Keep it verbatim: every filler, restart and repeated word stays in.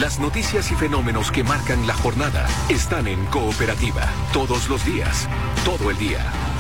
Las noticias y fenómenos que marcan la jornada están en Cooperativa. Todos los días, todo el día.